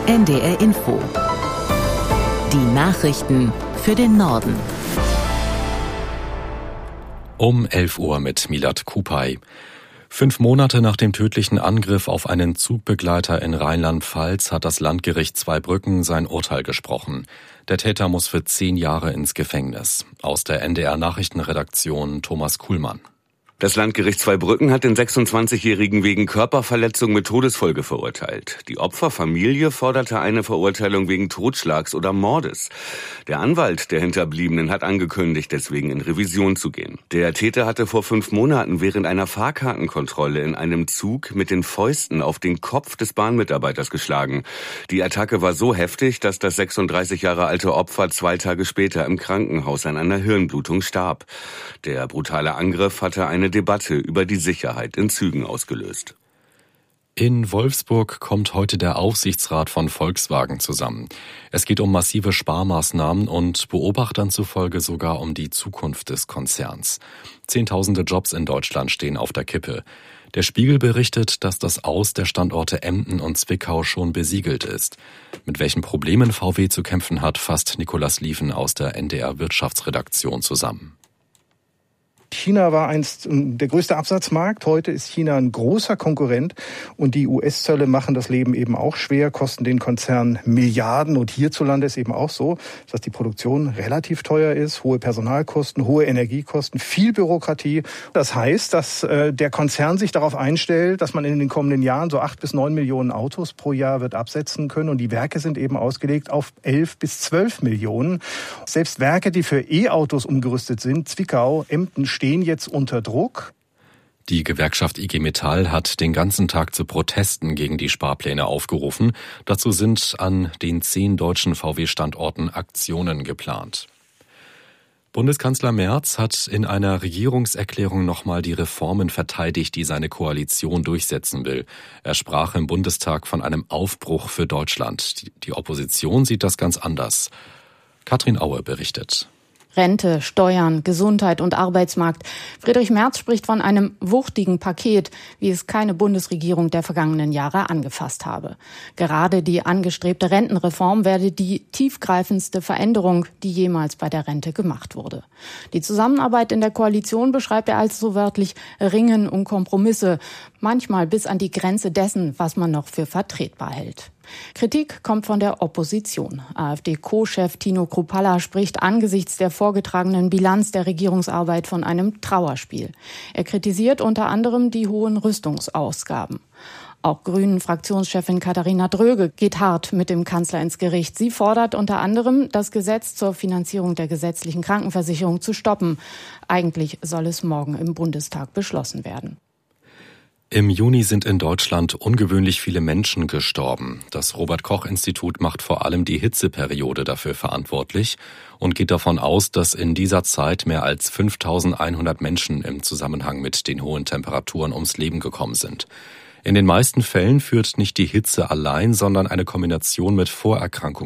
NDR Info. Die Nachrichten für den Norden. Um 11 Uhr mit Milad Kupay. 5 Monate nach dem tödlichen Angriff auf einen Zugbegleiter in Rheinland-Pfalz hat das Landgericht Zweibrücken sein Urteil gesprochen. Der Täter muss für 10 Jahre ins Gefängnis. Aus der NDR-Nachrichtenredaktion Thomas Kuhlmann. Das Landgericht Zweibrücken hat den 26-Jährigen wegen Körperverletzung mit Todesfolge verurteilt. Die Opferfamilie forderte eine Verurteilung wegen Totschlags oder Mordes. Der Anwalt der Hinterbliebenen hat angekündigt, deswegen in Revision zu gehen. Der Täter hatte vor 5 Monaten während einer Fahrkartenkontrolle in einem Zug mit den Fäusten auf den Kopf des Bahnmitarbeiters geschlagen. Die Attacke war so heftig, dass das 36 Jahre alte Opfer 2 Tage später im Krankenhaus an einer Hirnblutung starb. Der brutale Angriff hatte eine Debatte über die Sicherheit in Zügen ausgelöst. In Wolfsburg kommt heute der Aufsichtsrat von Volkswagen zusammen. Es geht um massive Sparmaßnahmen und Beobachtern zufolge sogar um die Zukunft des Konzerns. Zehntausende Jobs in Deutschland stehen auf der Kippe. Der Spiegel berichtet, dass das Aus der Standorte Emden und Zwickau schon besiegelt ist. Mit welchen Problemen VW zu kämpfen hat, fasst Nikolaus Lieven aus der NDR Wirtschaftsredaktion zusammen. China war einst der größte Absatzmarkt. Heute ist China ein großer Konkurrent und die US-Zölle machen das Leben eben auch schwer, kosten den Konzern Milliarden und hierzulande ist eben auch so, dass die Produktion relativ teuer ist, hohe Personalkosten, hohe Energiekosten, viel Bürokratie. Das heißt, dass der Konzern sich darauf einstellt, dass man in den kommenden Jahren so 8 bis 9 Millionen Autos pro Jahr wird absetzen können und die Werke sind eben ausgelegt auf 11 bis 12 Millionen. Selbst Werke, die für E-Autos umgerüstet sind, Zwickau, Emden, stehen jetzt unter Druck. Die Gewerkschaft IG Metall hat den ganzen Tag zu Protesten gegen die Sparpläne aufgerufen. Dazu sind an den 10 deutschen VW-Standorten Aktionen geplant. Bundeskanzler Merz hat in einer Regierungserklärung nochmal die Reformen verteidigt, die seine Koalition durchsetzen will. Er sprach im Bundestag von einem Aufbruch für Deutschland. Die Opposition sieht das ganz anders. Katrin Aue berichtet. Rente, Steuern, Gesundheit und Arbeitsmarkt. Friedrich Merz spricht von einem wuchtigen Paket, wie es keine Bundesregierung der vergangenen Jahre angefasst habe. Gerade die angestrebte Rentenreform werde die tiefgreifendste Veränderung, die jemals bei der Rente gemacht wurde. Die Zusammenarbeit in der Koalition beschreibt er als so wörtlich Ringen um Kompromisse, manchmal bis an die Grenze dessen, was man noch für vertretbar hält. Kritik kommt von der Opposition. AfD-Co-Chef Tino Kruppalla spricht angesichts der vorgetragenen Bilanz der Regierungsarbeit von einem Trauerspiel. Er kritisiert unter anderem die hohen Rüstungsausgaben. Auch Grünen-Fraktionschefin Katharina Dröge geht hart mit dem Kanzler ins Gericht. Sie fordert unter anderem, das Gesetz zur Finanzierung der gesetzlichen Krankenversicherung zu stoppen. Eigentlich soll es morgen im Bundestag beschlossen werden. Im Juni sind in Deutschland ungewöhnlich viele Menschen gestorben. Das Robert-Koch-Institut macht vor allem die Hitzeperiode dafür verantwortlich und geht davon aus, dass in dieser Zeit mehr als 5.100 Menschen im Zusammenhang mit den hohen Temperaturen ums Leben gekommen sind. In den meisten Fällen führt nicht die Hitze allein, sondern eine Kombination mit Vorerkrankungen